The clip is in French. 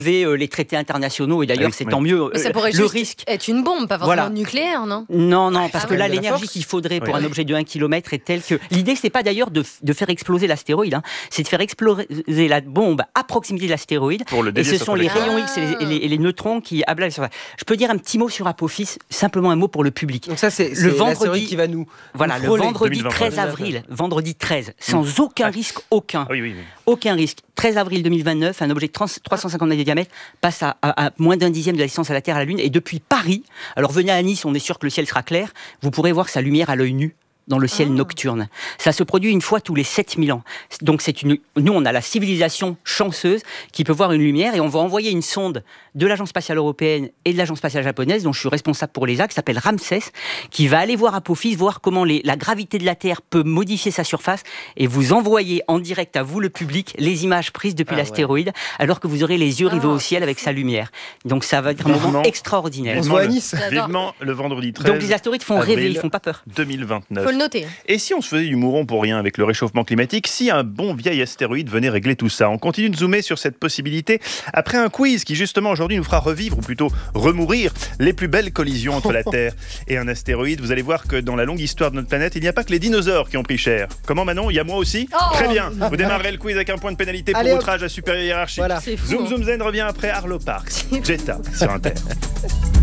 les traités internationaux, et d'ailleurs c'est tant mieux. Mais ça pourrait le juste risque être une bombe, pas forcément nucléaire, non ? Non, parce que là, de la l'énergie force. qu'il faudrait pour un objet de 1 km est telle que... L'idée, c'est pas d'ailleurs de faire exploser l'astéroïde, c'est de faire exploser la bombe à proximité de l'astéroïde, et ce sont les rayons X et les neutrons qui ablent sur ça. Je peux dire un petit mot sur Apophis, simplement un mot pour le public. Donc ça, c'est le vendredi qui va nous Voilà, le frôler. vendredi 2023. 13 avril, vendredi 13, sans aucun risque, aucun. Oui. Aucun risque. 13 avril 2029, un objet de 350 mètres de diamètre passe à moins d'un dixième de la distance à la Terre, à la Lune, et depuis Paris, alors venez à Nice, on est sûr que le ciel sera clair, vous pourrez voir sa lumière à l'œil nu dans le ciel nocturne. Ça se produit une fois tous les 7000 ans. Donc nous, on a la civilisation chanceuse qui peut voir une lumière, et on va envoyer une sonde de l'Agence spatiale européenne et de l'Agence spatiale japonaise, dont je suis responsable pour l'ESA, qui s'appelle Ramsès, qui va aller voir Apophis, voir comment la gravité de la Terre peut modifier sa surface, et vous envoyer en direct à vous, le public, les images prises depuis l'astéroïde, alors que vous aurez les yeux rivés au ciel avec sa lumière. Donc ça va être un moment extraordinaire. On se voit à Nice. Vivement le vendredi 13 Donc les astéroïdes font rêver, ils font pas peur. 2029. Faut le noter. Et si on se faisait du mouron pour rien avec le réchauffement climatique, si un bon vieil astéroïde venait régler tout ça? On continue de zoomer sur cette possibilité après un quiz qui justement aujourd'hui nous fera revivre, ou plutôt remourir, les plus belles collisions entre la Terre et un astéroïde. Vous allez voir que dans la longue histoire de notre planète, il n'y a pas que les dinosaures qui ont pris cher. Comment Manon? Il y a moi aussi? Très bien. Vous démarrerez le quiz avec un point de pénalité pour outrage à supérieure hiérarchie. Voilà. C'est fou. Zoom Zen revient après Arlo Parks. Jetta sur Inter.